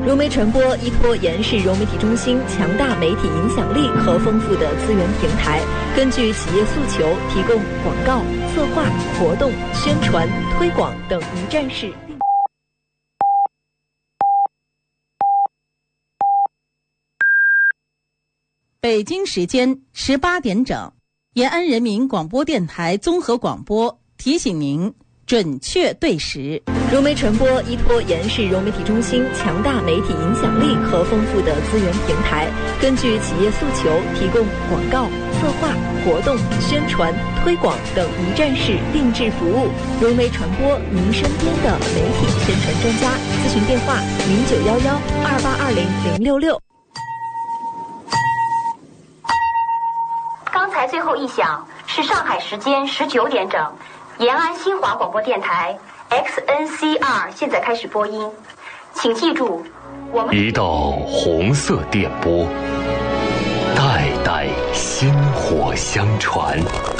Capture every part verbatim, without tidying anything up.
融媒传播依托延世融媒体中心强大媒体影响力和丰富的资源平台，根据企业诉求，提供广告、策划、活动、宣传、推广等一站式。 北京时间十八点整，延安人民广播电台综合广播提醒您准确对时。 融媒传播依托延世融媒体中心强大媒体影响力和丰富的资源平台，根据企业诉求，提供广告、策划、活动、宣传、推广等一站式定制服务。融媒传播，您身边的媒体宣传专家。咨询电话：零九幺幺二八二零零六六。 刚才最后一响是上海时间十九点整，延安新华广播电台 X N C R 现在开始播音，请记住，我们一道红色电波，代代薪火相传，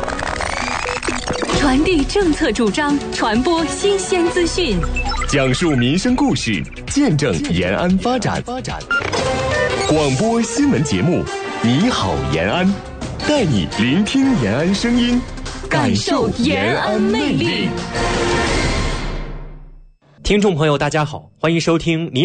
传递政策主张，传播新鲜资讯， 讲述民生故事，见证延安发展。广播新闻节目，你好延安，带你聆听延安声音，感受延安魅力。 听众朋友大家好，欢迎收听你